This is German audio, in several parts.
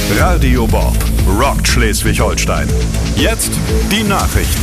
Radio Bob rockt Schleswig-Holstein. Jetzt die Nachrichten.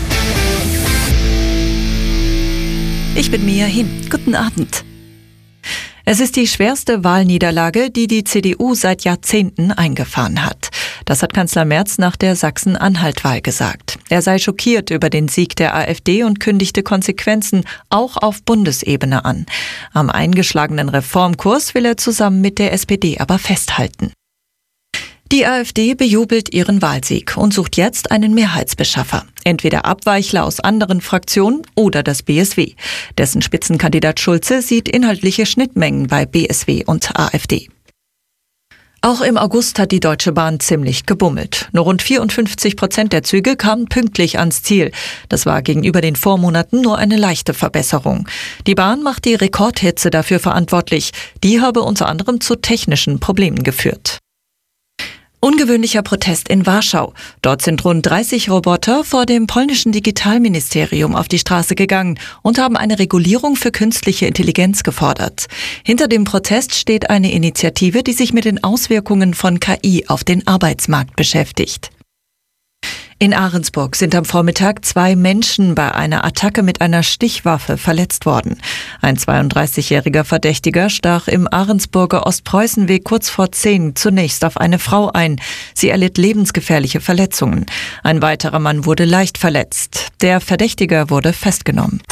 Ich bin Mia Hin. Guten Abend. Es ist die schwerste Wahlniederlage, die die CDU seit Jahrzehnten eingefahren hat. Das hat Kanzler Merz nach der Sachsen-Anhalt-Wahl gesagt. Er sei schockiert über den Sieg der AfD und kündigte Konsequenzen auch auf Bundesebene an. Am eingeschlagenen Reformkurs will er zusammen mit der SPD aber festhalten. Die AfD bejubelt ihren Wahlsieg und sucht jetzt einen Mehrheitsbeschaffer. Entweder Abweichler aus anderen Fraktionen oder das BSW. Dessen Spitzenkandidat Schulze sieht inhaltliche Schnittmengen bei BSW und AfD. Auch im August hat die Deutsche Bahn ziemlich gebummelt. Nur rund 54% der Züge kamen pünktlich ans Ziel. Das war gegenüber den Vormonaten nur eine leichte Verbesserung. Die Bahn macht die Rekordhitze dafür verantwortlich. Die habe unter anderem zu technischen Problemen geführt. Ungewöhnlicher Protest in Warschau. Dort sind rund 30 Roboter vor dem polnischen Digitalministerium auf die Straße gegangen und haben eine Regulierung für künstliche Intelligenz gefordert. Hinter dem Protest steht eine Initiative, die sich mit den Auswirkungen von KI auf den Arbeitsmarkt beschäftigt. In Ahrensburg sind am Vormittag 2 Menschen bei einer Attacke mit einer Stichwaffe verletzt worden. Ein 32-jähriger Verdächtiger stach im Ahrensburger Ostpreußenweg kurz vor 10 zunächst auf eine Frau ein. Sie erlitt lebensgefährliche Verletzungen. Ein weiterer Mann wurde leicht verletzt. Der Verdächtige wurde festgenommen.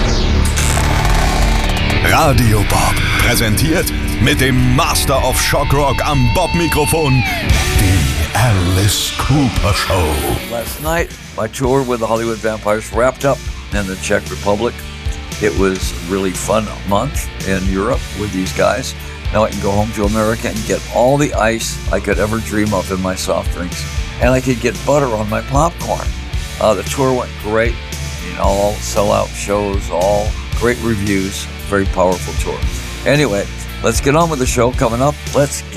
Radio Bob präsentiert mit dem Master of Shock Rock am Bob-Mikrofon die Alice Cooper Show. Last night, my tour with the Hollywood Vampires wrapped up in the Czech Republic. It was a really fun month in Europe with these guys. Now I can go home to America and get all the ice I could ever dream of in my soft drinks. And I could get butter on my popcorn. The tour went great. All sellout shows, all great reviews. Very powerful tour. Anyway, let's get on with the show coming up. Let's get